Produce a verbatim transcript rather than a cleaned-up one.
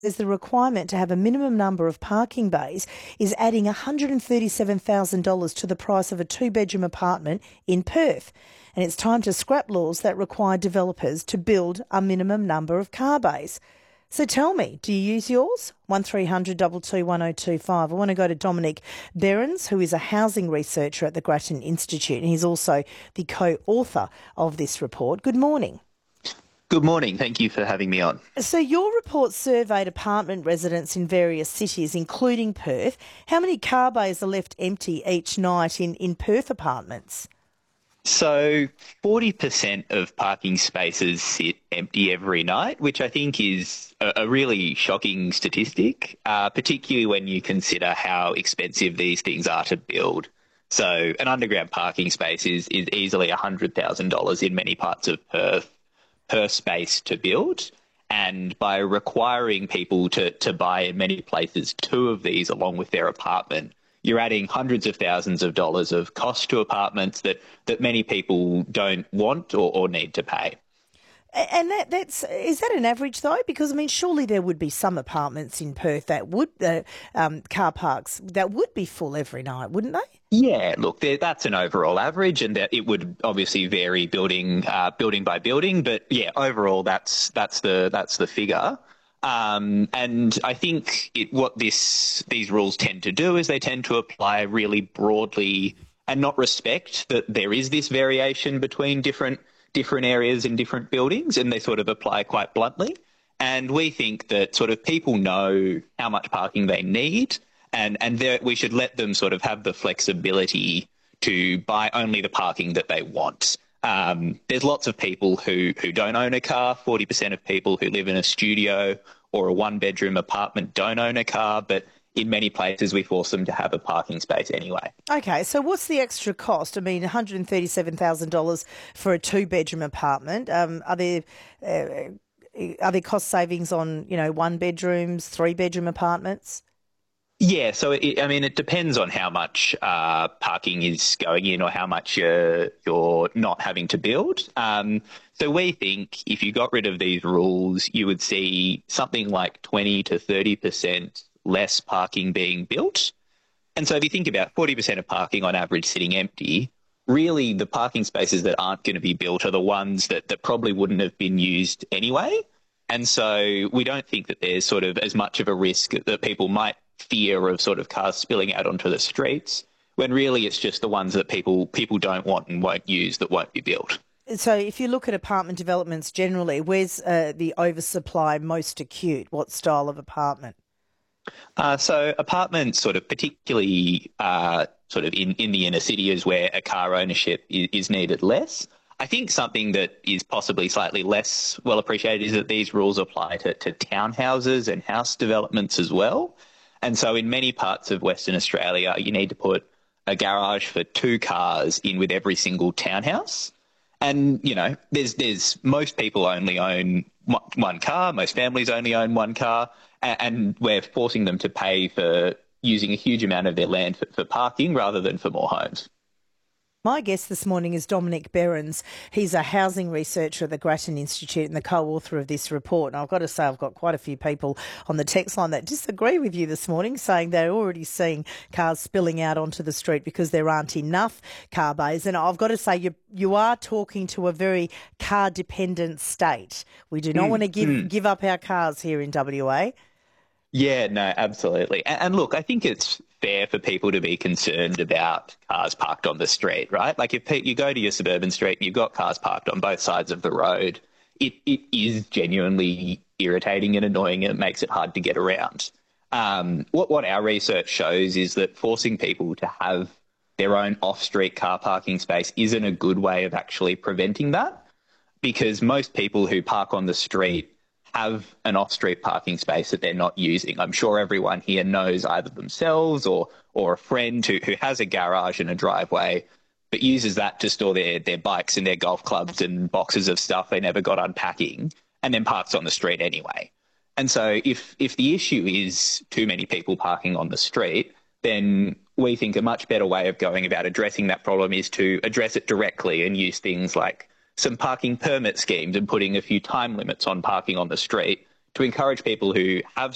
There's the requirement to have a minimum number of parking bays is adding one hundred thirty-seven thousand dollars to the price of a two-bedroom apartment in Perth. And it's time to scrap laws that require developers to build a minimum number of car bays. So tell me, do you use yours? one three hundred two two one oh two five. I want to go to Dominic Behrens, who is a housing researcher at the Grattan Institute, and he's also the co-author of this report. Good morning. Good morning. Thank you for having me on. So your report surveyed apartment residents in various cities, including Perth. How many car bays are left empty each night in, in Perth apartments? So forty percent of parking spaces sit empty every night, which I think is a, a really shocking statistic, uh, particularly when you consider how expensive these things are to build. So an underground parking space is, is easily one hundred thousand dollars in many parts of Perth per space to build, and by requiring people to, to buy in many places two of these along with their apartment, you're adding hundreds of thousands of dollars of cost to apartments that, that many people don't want or, or need to pay. And that, that's is that an average though? Because I mean, surely there would be some apartments in Perth that would uh, um, car parks that would be full every night, wouldn't they? Yeah, look, that's an overall average, and that it would obviously vary building uh, building by building. But yeah, overall, that's that's the that's the figure. Um, and I think it, what this these rules tend to do is they tend to apply really broadly and not respect that there is this variation between different. different areas in different buildings, and they sort of apply quite bluntly. And we think that sort of people know how much parking they need, and, and we should let them sort of have the flexibility to buy only the parking that they want. Um, there's lots of people who, who don't own a car. forty percent of people who live in a studio or a one-bedroom apartment don't own a car, but in many places we force them to have a parking space anyway. Okay, so what's the extra cost? I mean, one hundred thirty-seven thousand dollars for a two-bedroom apartment. Um, are there uh, are there cost savings on, you know, one-bedrooms, three-bedroom apartments? Yeah, so it, I mean, it depends on how much uh, parking is going in or how much you're, you're not having to build. Um, so we think if you got rid of these rules, you would see something like twenty to thirty percent less parking being built. And so if you think about forty percent of parking on average sitting empty, really the parking spaces that aren't going to be built are the ones that, that probably wouldn't have been used anyway. And so we don't think that there's sort of as much of a risk that people might fear of sort of cars spilling out onto the streets, when really it's just the ones that people people don't want and won't use that won't be built. So if you look at apartment developments generally, where's uh, the oversupply most acute? What style of apartment? Uh, so apartments sort of particularly uh, sort of in, in the inner city is where a car ownership is, is needed less. I think something that is possibly slightly less well appreciated is that these rules apply to, to townhouses and house developments as well. And so in many parts of Western Australia, you need to put a garage for two cars in with every single townhouse. And, you know, there's there's most people only own one car, most families only own one car, and we're forcing them to pay for using a huge amount of their land for, for parking rather than for more homes. My guest this morning is Dominic Behrens. He's a housing researcher at the Grattan Institute and the co-author of this report. And I've got to say, I've got quite a few people on the text line that disagree with you this morning, saying they're already seeing cars spilling out onto the street because there aren't enough car bays. And I've got to say, you you are talking to a very car-dependent state. We do not mm, want to give, mm. give up our cars here in W A. Yeah, no, absolutely. And, and look, I think it's fair for people to be concerned about cars parked on the street, right? Like if you go to your suburban street and you've got cars parked on both sides of the road, it, it is genuinely irritating and annoying, and it makes it hard to get around. Um, what, what our research shows is that forcing people to have their own off-street car parking space isn't a good way of actually preventing that, because most people who park on the street have an off-street parking space that they're not using. I'm sure everyone here knows either themselves or or a friend who, who has a garage and a driveway but uses that to store their, their bikes and their golf clubs and boxes of stuff they never got unpacking, and then parks on the street anyway. And so if if the issue is too many people parking on the street, then we think a much better way of going about addressing that problem is to address it directly and use things like some parking permit schemes and putting a few time limits on parking on the street to encourage people who have